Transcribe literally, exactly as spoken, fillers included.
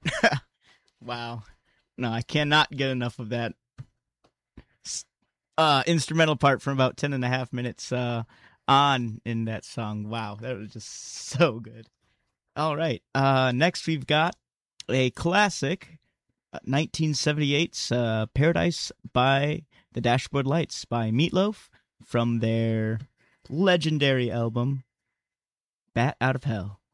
Wow. No, I cannot get enough of that uh, instrumental part from about ten and a half minutes uh, on in that song. Wow, that was just so good. All right. Uh, next, we've got a classic, uh, nineteen seventy-eight's uh, Paradise by the Dashboard Lights by Meatloaf from their legendary album, Bat Out of Hell.